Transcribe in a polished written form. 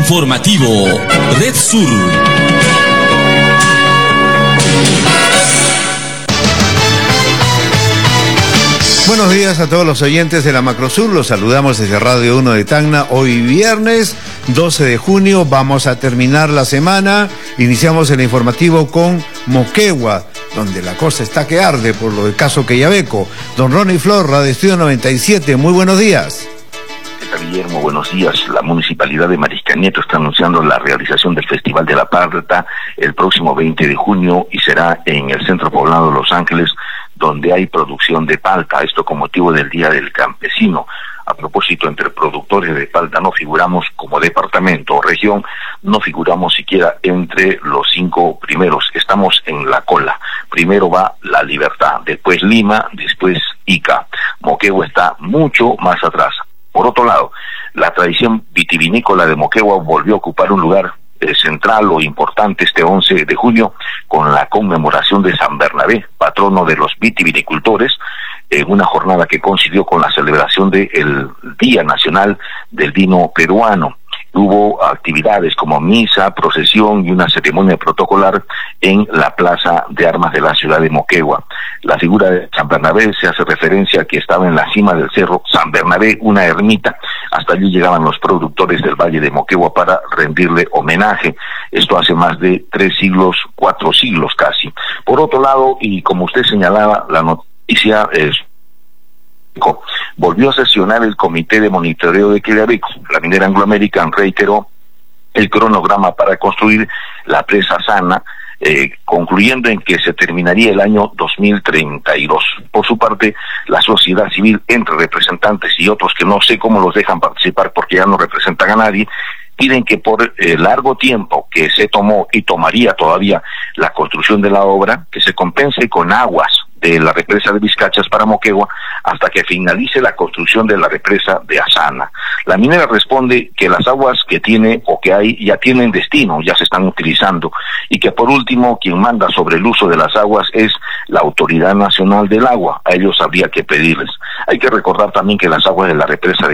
Informativo Red Sur. Buenos días a todos los oyentes de la Macrosur, los saludamos desde Radio 1 de Tacna. Hoy viernes 12 de junio, vamos a terminar la semana. Iniciamos el informativo con Moquegua, donde la cosa está que arde por lo del caso Quellaveco. Don Ronnie Flor, Radio Estudio 97, muy buenos días. ¿Qué tal, Guillermo? Buenos días. La Municipalidad de Mariscal Nieto está anunciando la realización del Festival de la Palta el próximo 20 de junio y será en el Centro Poblado de Los Ángeles, donde hay producción de palta, esto con motivo del Día del Campesino. A propósito, entre productores de palta no figuramos como departamento o región, no figuramos siquiera entre los 5 primeros, estamos en la cola. Primero va La Libertad, después Lima, después Ica. Moquegua está mucho más atrás. Por otro lado, la tradición vitivinícola de Moquegua volvió a ocupar un lugar central o importante este 11 de junio con la conmemoración de San Bernabé, patrono de los vitivinicultores, en una jornada que coincidió con la celebración del Día Nacional del Vino Peruano. Hubo actividades como misa, procesión y una ceremonia protocolar en la Plaza de Armas de la ciudad de Moquegua. La figura de San Bernabé se hace referencia a que estaba en la cima del cerro San Bernabé, una ermita. Hasta allí llegaban los productores del Valle de Moquegua para rendirle homenaje. Esto hace más de 3 siglos, 4 siglos casi. Por otro lado, y como usted señalaba, la noticia es... volvió a sesionar el Comité de Monitoreo de Quellaveco. La minera Anglo American reiteró el cronograma para construir la presa Sana, concluyendo en que se terminaría el año 2032. Por su parte, la sociedad civil, entre representantes y otros que no sé cómo los dejan participar porque ya no representan a nadie, piden que por largo tiempo que se tomó y tomaría todavía la construcción de la obra, que se compense con aguas de la represa de Vizcachas para Moquegua hasta que finalice la construcción de la represa de Asana. La minera responde que las aguas que tiene o que hay ya tienen destino, ya se están utilizando, y que por último quien manda sobre el uso de las aguas es la Autoridad Nacional del Agua. A ellos habría que pedirles. Hay que recordar también que las aguas de la represa